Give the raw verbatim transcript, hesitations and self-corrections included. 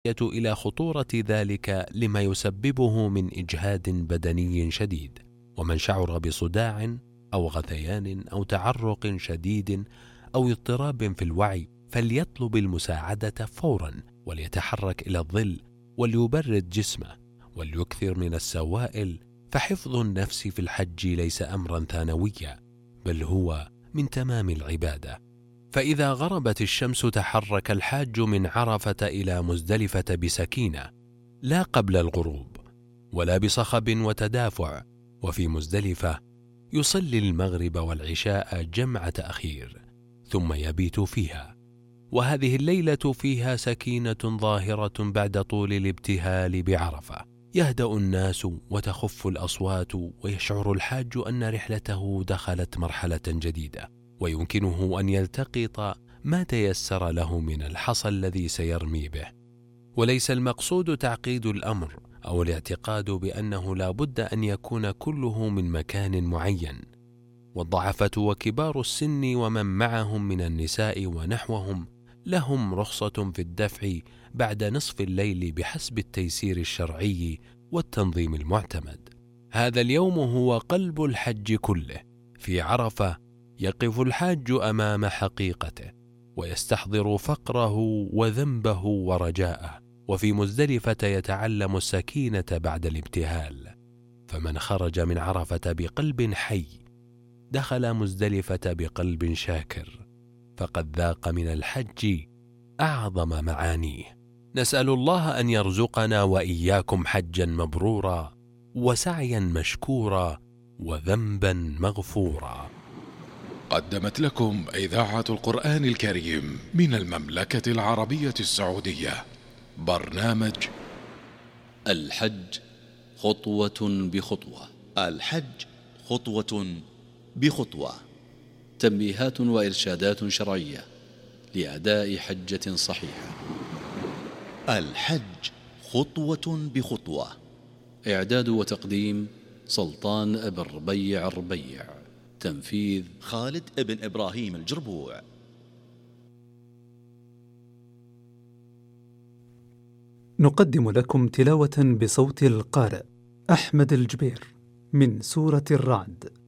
إلى خطورة ذلك لما يسببه من إجهاد بدني شديد. ومن شعر بصداع أو غثيان أو تعرق شديد أو اضطراب في الوعي فليطلب المساعدة فورا، وليتحرك إلى الظل، وليبرد جسمه، وليكثر من السوائل. فحفظ النفس في الحج ليس أمرا ثانويا، بل هو من تمام العبادة. فإذا غربت الشمس تحرك الحاج من عرفة إلى مزدلفة بسكينة، لا قبل الغروب ولا بصخب وتدافع. وفي مزدلفة يصلي المغرب والعشاء جمع تأخير، ثم يبيت فيها. وهذه الليلة فيها سكينة ظاهرة بعد طول الابتهال بعرفة. يهدأ الناس وتخف الأصوات، ويشعر الحاج أن رحلته دخلت مرحلة جديدة، ويمكنه أن يلتقط ما تيسر له من الحصى الذي سيرمي به. وليس المقصود تعقيد الأمر أو الاعتقاد بأنه لا بد أن يكون كله من مكان معين. والضعفة وكبار السن ومن معهم من النساء ونحوهم لهم رخصة في الدفع بعد نصف الليل بحسب التيسير الشرعي والتنظيم المعتمد. هذا اليوم هو قلب الحج كله. في عرفة يقف الحاج أمام حقيقته ويستحضر فقره وذنبه ورجاءه، وفي مزدلفة يتعلم السكينة بعد الابتهال. فمن خرج من عرفة بقلب حي دخل مزدلفة بقلب شاكر، فقد ذاق من الحج أعظم معانيه. نسأل الله أن يرزقنا وإياكم حجا مبرورا وسعيا مشكورا وذنبا مغفورا. قدمت لكم إذاعة القرآن الكريم من المملكة العربية السعودية برنامج الحج خطوة بخطوة. الحج خطوة بخطوة. تنبيهات وإرشادات شرعية لأداء حجة صحيحة. الحج خطوة بخطوة. إعداد وتقديم سلطان بن ربيع الربيع. تنفيذ خالد بن إبراهيم الجربوع. نقدم لكم تلاوة بصوت القارئ أحمد الجبير من سورة الرعد.